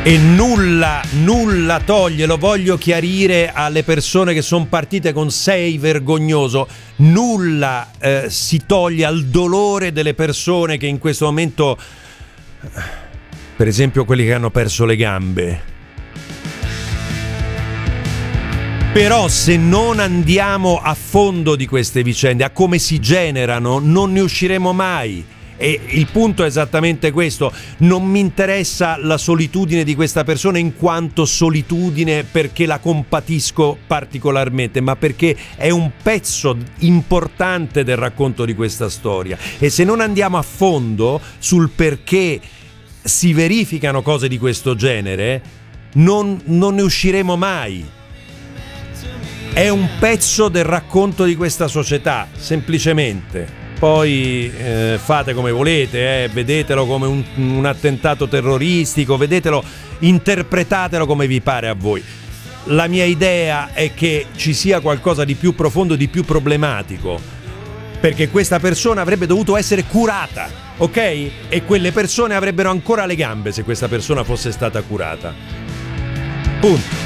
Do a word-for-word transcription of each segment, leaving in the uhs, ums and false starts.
E nulla, nulla toglie, lo voglio chiarire alle persone che sono partite con sei vergognoso, nulla eh, si toglie al dolore delle persone che in questo momento, per esempio quelli che hanno perso le gambe. Però se non andiamo a fondo di queste vicende, a come si generano, non ne usciremo mai. E il punto è esattamente questo: non mi interessa la solitudine di questa persona in quanto solitudine perché la compatisco particolarmente, ma perché è un pezzo importante del racconto di questa storia. E se non andiamo a fondo sul perché si verificano cose di questo genere, non, non ne usciremo mai. È un pezzo del racconto di questa società, semplicemente. Poi eh, fate come volete, eh, vedetelo come un, un attentato terroristico, vedetelo, interpretatelo come vi pare a voi. La mia idea è che ci sia qualcosa di più profondo, di più problematico, perché questa persona avrebbe dovuto essere curata, ok? E quelle persone avrebbero ancora le gambe se questa persona fosse stata curata. Punto.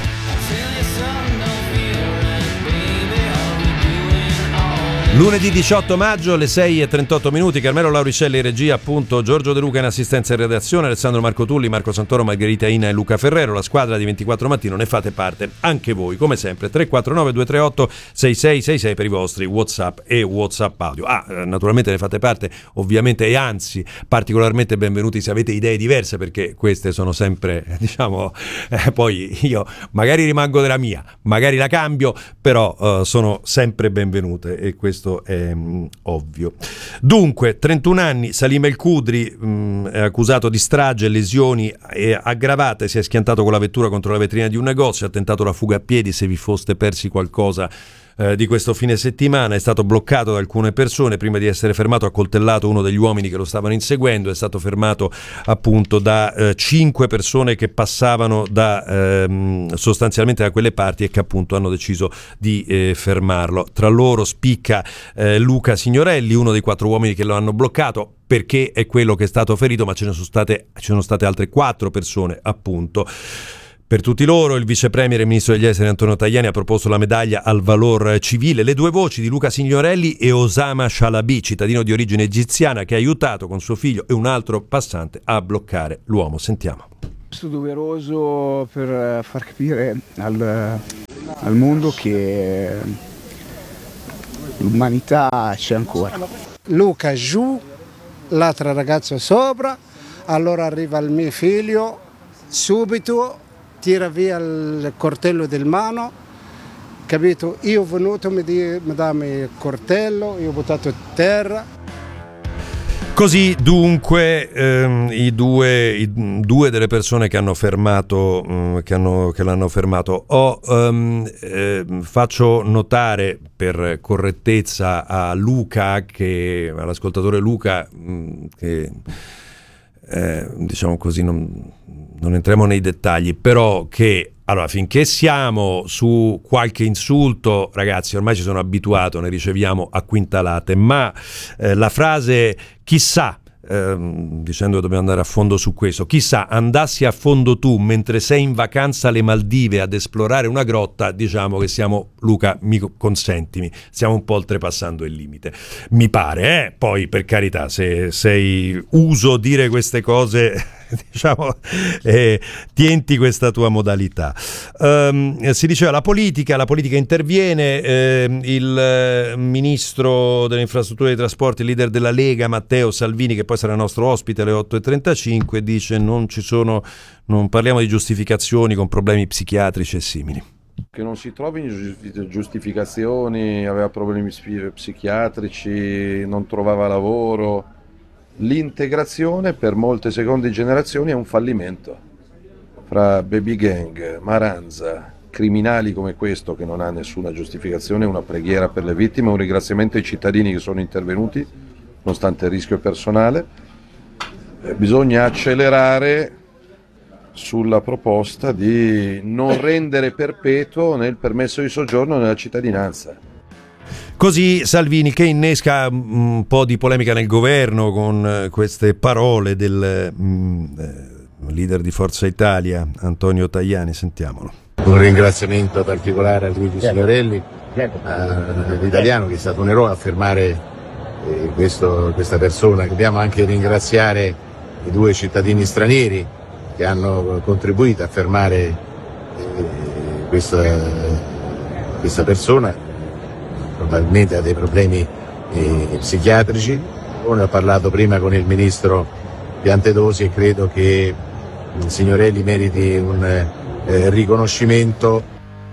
Lunedì diciotto maggio alle sei e trentotto minuti, Carmelo Lauricelli in regia, appunto Giorgio De Luca in assistenza e redazione, Alessandro Marco Tulli, Marco Santoro, Margherita Ina e Luca Ferrero, la squadra di ventiquattro Mattino, ne fate parte anche voi, come sempre. Tre quattro nove due tre otto sei sei sei sei per i vostri WhatsApp e WhatsApp audio. Ah, naturalmente ne fate parte, ovviamente, e anzi particolarmente benvenuti se avete idee diverse, perché queste sono sempre, diciamo, eh, poi io magari rimango della mia, magari la cambio, però uh, sono sempre benvenute, e questo è mh, ovvio. Dunque, trentuno anni, Salim El Khudri, mh, è accusato di strage, lesioni e aggravate, si è schiantato con la vettura contro la vetrina di un negozio, ha tentato la fuga a piedi. Se vi foste persi qualcosa eh, di questo fine settimana, è stato bloccato da alcune persone, prima di essere fermato ha coltellato uno degli uomini che lo stavano inseguendo, è stato fermato appunto da eh, cinque persone che passavano da ehm, sostanzialmente da quelle parti e che appunto hanno deciso di eh, fermarlo. Tra loro spicca eh, Luca Signorelli, uno dei quattro uomini che lo hanno bloccato, perché è quello che è stato ferito, ma ce ne sono state, ci sono state altre quattro persone appunto. Per tutti loro il vice premier e ministro degli esteri Antonio Tajani ha proposto la medaglia al valor civile. Le due voci di Luca Signorelli e Osama Shalabi, cittadino di origine egiziana, che ha aiutato con suo figlio e un altro passante a bloccare l'uomo. Sentiamo. Questo doveroso per far capire al, al mondo che l'umanità c'è ancora. Luca giù, l'altra ragazza sopra, allora arriva il mio figlio subito, tira via il coltello del mano, capito? Io ho venuto, mi, di, mi dammi il coltello, io ho buttato a terra. Così dunque ehm, i, due, i due delle persone che hanno fermato, mh, che, hanno, che l'hanno fermato, ho, um, eh, faccio notare per correttezza a Luca, che, all'ascoltatore Luca, mh, che eh, diciamo così non... non entriamo nei dettagli, però che allora finché siamo su qualche insulto, ragazzi, ormai ci sono abituato, ne riceviamo a quintalate, ma eh, la frase chissà, ehm, dicendo che dobbiamo andare a fondo su questo, chissà andassi a fondo tu mentre sei in vacanza alle Maldive ad esplorare una grotta, diciamo che siamo, Luca, mi consentimi, stiamo un po' oltrepassando il limite, mi pare, eh? Poi per carità, se sei uso dire queste cose, diciamo, eh, tienti questa tua modalità. Um, si diceva la politica, la politica interviene, eh, il eh, ministro delle infrastrutture e dei trasporti, leader della Lega, Matteo Salvini, che poi sarà nostro ospite alle otto e trentacinque, dice non ci sono, non parliamo di giustificazioni con problemi psichiatrici e simili. Che non si trovino giustificazioni, aveva problemi psichiatrici, non trovava lavoro. L'integrazione per molte seconde generazioni è un fallimento. Fra baby gang, maranza, criminali come questo che non ha nessuna giustificazione, una preghiera per le vittime, un ringraziamento ai cittadini che sono intervenuti, nonostante il rischio personale. Eh, bisogna accelerare sulla proposta di non rendere perpetuo né il permesso di soggiorno nella cittadinanza. Così Salvini, che innesca un po' di polemica nel governo con queste parole del, leader di Forza Italia, Antonio Tajani, sentiamolo. Un ringraziamento particolare a Luigi Signorelli, all'italiano, che è stato un eroe a fermare eh, questo, questa persona. Dobbiamo anche ringraziare i due cittadini stranieri che hanno contribuito a fermare eh, questa, questa persona, probabilmente ha dei problemi eh, psichiatrici. Ne ho parlato prima con il ministro Piantedosi e credo che il Signorelli meriti un eh, riconoscimento.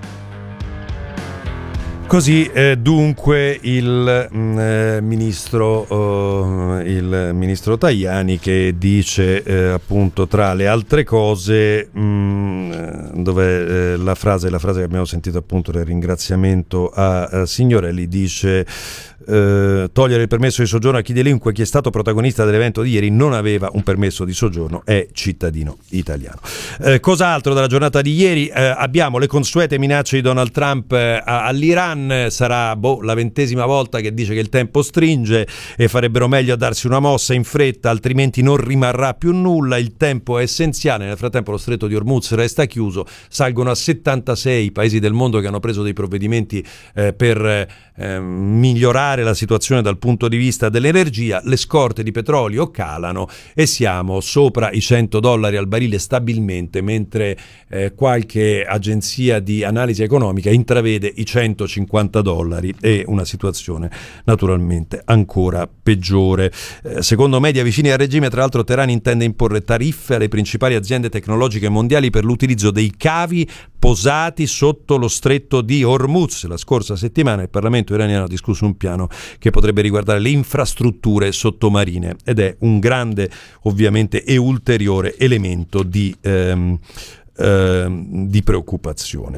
Così eh, dunque il, mh, eh, ministro, uh, il ministro Tajani, che dice eh, appunto, tra le altre cose, mh, dove eh, la frase la frase che abbiamo sentito appunto del ringraziamento a, a Signorelli, dice eh, togliere il permesso di soggiorno a chi delinque, chi è stato protagonista dell'evento di ieri non aveva un permesso di soggiorno, è cittadino italiano. Eh, cos'altro dalla giornata di ieri? Eh, abbiamo le consuete minacce di Donald Trump eh, all'Iran. Sarà boh, la ventesima volta che dice che il tempo stringe e farebbero meglio a darsi una mossa in fretta, altrimenti non rimarrà più nulla, il tempo è essenziale. Nel frattempo lo stretto di Hormuz resta chiuso, salgono a settantasei i paesi del mondo che hanno preso dei provvedimenti eh, per eh, migliorare la situazione dal punto di vista dell'energia, le scorte di petrolio calano e siamo sopra i cento dollari al barile stabilmente, mentre eh, qualche agenzia di analisi economica intravede i centocinquanta dollari e una situazione naturalmente ancora peggiore. Eh, secondo media vicini al regime, tra l'altro, Teheran intende imporre tariffe alle principali aziende tecnologiche mondiali per l'utilizzo dei cavi posati sotto lo stretto di Hormuz. La scorsa settimana il Parlamento iraniano ha discusso un piano che potrebbe riguardare le infrastrutture sottomarine ed è un grande, ovviamente, e ulteriore elemento di, ehm, ehm, di preoccupazione.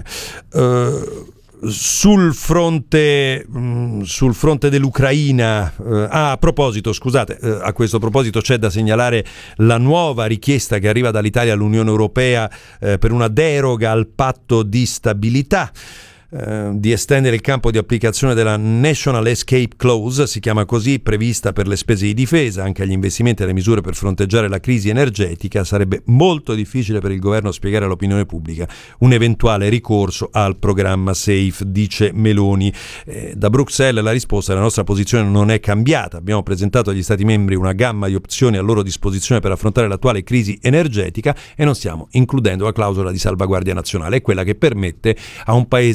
Uh, Sul fronte, mh, sul fronte dell'Ucraina, eh, ah, a proposito, scusate, eh, a questo proposito c'è da segnalare la nuova richiesta che arriva dall'Italia all'Unione Europea eh, per una deroga al patto di stabilità, eh, di estendere il campo di applicazione della National Escape Clause, si chiama così, prevista per le spese di difesa, anche agli investimenti e alle misure per fronteggiare la crisi energetica. Sarebbe molto difficile per il governo spiegare all'opinione pubblica un eventuale ricorso al programma SAFE, dice Meloni. Eh, da Bruxelles la risposta: la nostra posizione non è cambiata, abbiamo presentato agli Stati membri una gamma di opzioni a loro disposizione per affrontare l'attuale crisi energetica e non stiamo includendo la clausola di salvaguardia nazionale, è quella che permette a un paese